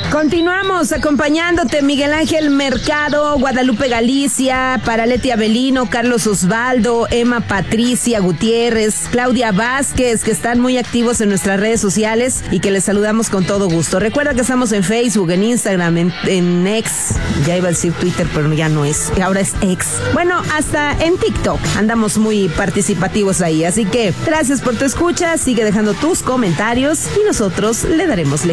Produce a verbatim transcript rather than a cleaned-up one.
Continuamos acompañándote, Miguel Ángel Mercado, Guadalupe Galicia, para Leti Avelino, Carlos Osvaldo, Emma Patricia Gutiérrez, Claudia Vázquez, que están muy activos en nuestras redes sociales y que les saludamos con todo gusto. Recuerda que estamos en Facebook, en Instagram, en, en X, ya iba a decir Twitter, pero ya no es, ahora es X. Bueno, hasta en TikTok andamos muy participativos ahí, así que gracias por tu escucha, sigue dejando tus comentarios y nosotros le daremos lectura.